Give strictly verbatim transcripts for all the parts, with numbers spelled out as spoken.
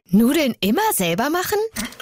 Nudeln immer selber machen?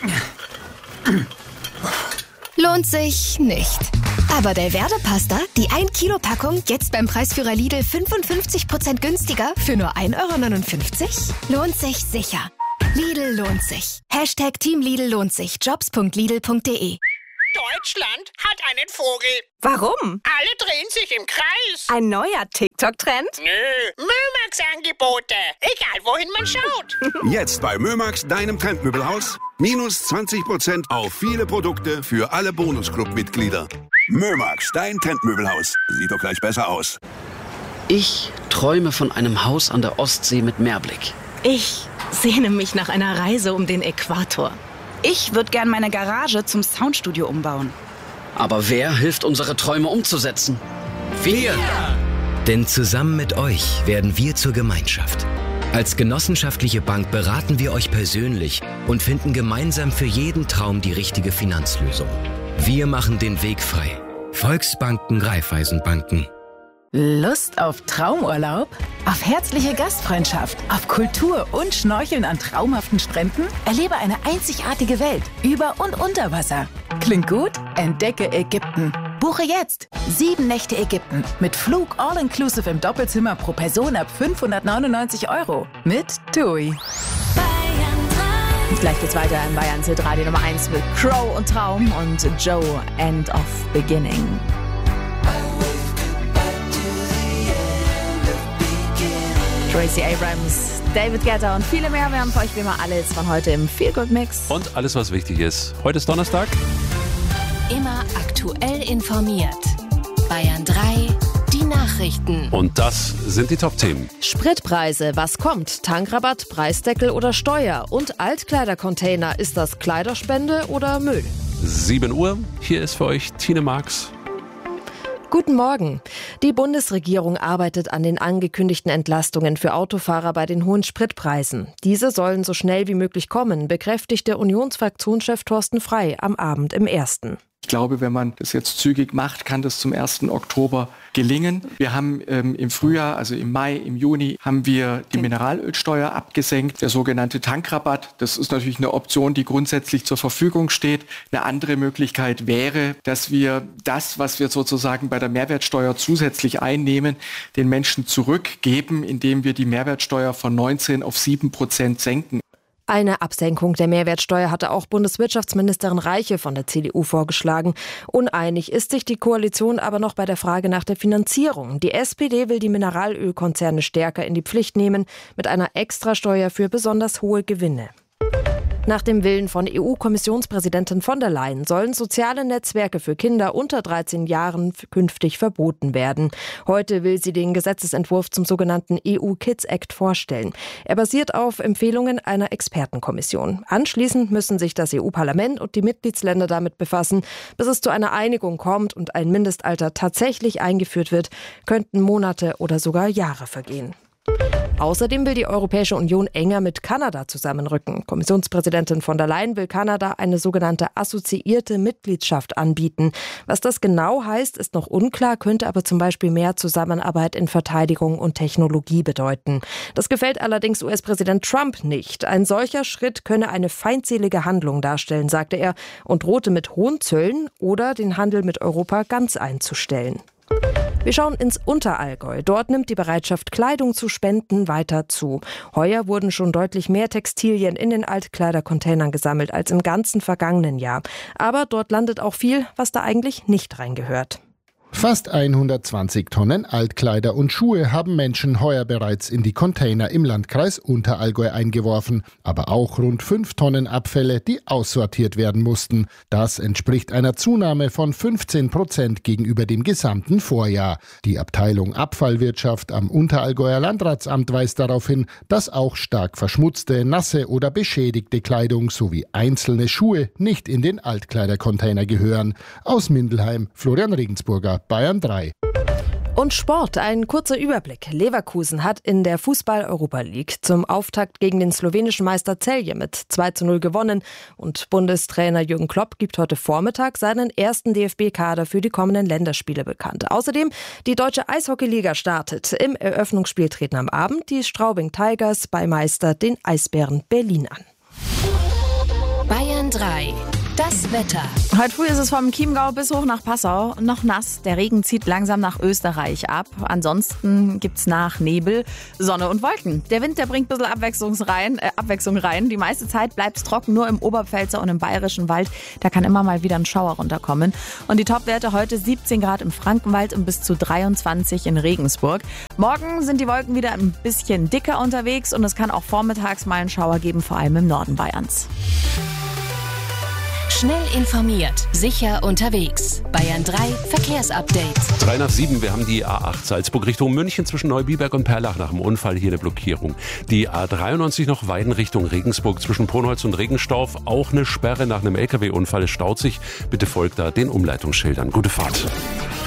Lohnt sich nicht. Aber Delverde-Pasta, die ein Kilo Packung, jetzt beim Preisführer Lidl fünfundfünfzig Prozent günstiger für nur ein Euro neunundfünfzig? Lohnt sich sicher. Lidl lohnt sich. Hashtag Team Lidl lohnt sich. Jobs punkt lidl punkt de. Deutschland hat einen Vogel. Warum? Alle drehen sich im Kreis. Ein neuer TikTok-Trend? Nö, Mömax-Angebote. Egal, wohin man schaut. Jetzt bei Mömax, deinem Trendmöbelhaus. Minus zwanzig Prozent auf viele Produkte für alle Bonusclub-Mitglieder. Mömax, dein Trendmöbelhaus. Sieht doch gleich besser aus. Ich träume von einem Haus an der Ostsee mit Meerblick. Ich sehne mich nach einer Reise um den Äquator. Ich würde gern meine Garage zum Soundstudio umbauen. Aber wer hilft, unsere Träume umzusetzen? Wir! Denn zusammen mit euch werden wir zur Gemeinschaft. Als genossenschaftliche Bank beraten wir euch persönlich und finden gemeinsam für jeden Traum die richtige Finanzlösung. Wir machen den Weg frei. Volksbanken, Raiffeisenbanken. Lust auf Traumurlaub? Auf herzliche Gastfreundschaft? Auf Kultur und Schnorcheln an traumhaften Stränden? Erlebe eine einzigartige Welt über und unter Wasser. Klingt gut? Entdecke Ägypten. Buche jetzt sieben Nächte Ägypten mit Flug all-inclusive im Doppelzimmer pro Person ab fünfhundertneunundneunzig Euro mit TUI. Gleich geht's weiter in Bayern Hit Radio Nummer eins mit Crow und Traum und Joe, End of Beginning. Tracy Abrams, David Guetta und viele mehr. Wir haben für euch wie immer alles von heute im Feel Good Mix. Und alles, was wichtig ist. Heute ist Donnerstag. Immer aktuell informiert. Bayern drei, die Nachrichten. Und das sind die Top-Themen. Spritpreise, was kommt? Tankrabatt, Preisdeckel oder Steuer? Und Altkleidercontainer, ist das Kleiderspende oder Müll? sieben Uhr, hier ist für euch Tine Marx. Guten Morgen. Die Bundesregierung arbeitet an den angekündigten Entlastungen für Autofahrer bei den hohen Spritpreisen. Diese sollen so schnell wie möglich kommen, bekräftigte Unionsfraktionschef Thorsten Frey am Abend im Ersten. Ich glaube, wenn man das jetzt zügig macht, kann das zum ersten Oktober gelingen. Wir haben ähm, im Frühjahr, also im Mai, im Juni, haben wir die Mineralölsteuer abgesenkt. Der sogenannte Tankrabatt, das ist natürlich eine Option, die grundsätzlich zur Verfügung steht. Eine andere Möglichkeit wäre, dass wir das, was wir sozusagen bei der Mehrwertsteuer zusätzlich einnehmen, den Menschen zurückgeben, indem wir die Mehrwertsteuer von neunzehn auf sieben Prozent senken. Eine Absenkung der Mehrwertsteuer hatte auch Bundeswirtschaftsministerin Reiche von der C D U vorgeschlagen. Uneinig ist sich die Koalition aber noch bei der Frage nach der Finanzierung. Die S P D will die Mineralölkonzerne stärker in die Pflicht nehmen mit einer Extrasteuer für besonders hohe Gewinne. Nach dem Willen von E U-Kommissionspräsidentin von der Leyen sollen soziale Netzwerke für Kinder unter dreizehn Jahren künftig verboten werden. Heute will sie den Gesetzesentwurf zum sogenannten E U Kids Act vorstellen. Er basiert auf Empfehlungen einer Expertenkommission. Anschließend müssen sich das E U-Parlament und die Mitgliedsländer damit befassen. Bis es zu einer Einigung kommt und ein Mindestalter tatsächlich eingeführt wird, könnten Monate oder sogar Jahre vergehen. Außerdem will die Europäische Union enger mit Kanada zusammenrücken. Kommissionspräsidentin von der Leyen will Kanada eine sogenannte assoziierte Mitgliedschaft anbieten. Was das genau heißt, ist noch unklar, könnte aber zum Beispiel mehr Zusammenarbeit in Verteidigung und Technologie bedeuten. Das gefällt allerdings U S-Präsident Trump nicht. Ein solcher Schritt könne eine feindselige Handlung darstellen, sagte er, und drohte mit hohen Zöllen oder den Handel mit Europa ganz einzustellen. Wir schauen ins Unterallgäu. Dort nimmt die Bereitschaft, Kleidung zu spenden, weiter zu. Heuer wurden schon deutlich mehr Textilien in den Altkleidercontainern gesammelt als im ganzen vergangenen Jahr. Aber dort landet auch viel, was da eigentlich nicht reingehört. Fast hundertzwanzig Tonnen Altkleider und Schuhe haben Menschen heuer bereits in die Container im Landkreis Unterallgäu eingeworfen, aber auch rund fünf Tonnen Abfälle, die aussortiert werden mussten. Das entspricht einer Zunahme von fünfzehn Prozent gegenüber dem gesamten Vorjahr. Die Abteilung Abfallwirtschaft am Unterallgäuer Landratsamt weist darauf hin, dass auch stark verschmutzte, nasse oder beschädigte Kleidung sowie einzelne Schuhe nicht in den Altkleidercontainer gehören. Aus Mindelheim, Florian Regensburger, Bayern drei. Und Sport, ein kurzer Überblick. Leverkusen hat in der Fußball-Europa League zum Auftakt gegen den slowenischen Meister Celje mit zwei zu null gewonnen. Und Bundestrainer Jürgen Klopp gibt heute Vormittag seinen ersten D F B-Kader für die kommenden Länderspiele bekannt. Außerdem die deutsche Eishockeyliga startet. Im Eröffnungsspiel treten am Abend die Straubing Tigers bei Meister den Eisbären Berlin an. Bayern drei. Das Wetter. Heute früh ist es vom Chiemgau bis hoch nach Passau noch nass. Der Regen zieht langsam nach Österreich ab. Ansonsten gibt's nach Nebel, Sonne und Wolken. Der Wind, der bringt ein bisschen Abwechslung rein, äh, Abwechslung rein. Die meiste Zeit bleibt's trocken, nur im Oberpfälzer und im Bayerischen Wald. Da kann immer mal wieder ein Schauer runterkommen. Und die Topwerte heute siebzehn Grad im Frankenwald und bis zu dreiundzwanzig in Regensburg. Morgen sind die Wolken wieder ein bisschen dicker unterwegs und es kann auch vormittags mal einen Schauer geben, vor allem im Norden Bayerns. Schnell informiert, sicher unterwegs. Bayern drei Verkehrsupdate. Drei nach sieben, wir haben die A acht Salzburg Richtung München zwischen Neubiberg und Perlach nach dem Unfall hier eine Blockierung. Die A dreiundneunzig noch Weiden Richtung Regensburg zwischen Ponholz und Regenstorf, auch eine Sperre nach einem L K W-Unfall. Es staut sich. Bitte folgt da den Umleitungsschildern. Gute Fahrt.